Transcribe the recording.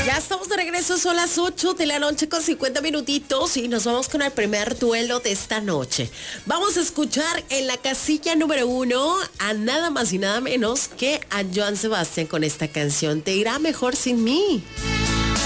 Ya estamos de regreso, son las 8 de la noche con 50 minutitos y nos vamos con el primer duelo de esta noche. Vamos a escuchar en la casilla número 1 a nada más y nada menos que a Joan Sebastián con esta canción, Te irá mejor sin mí.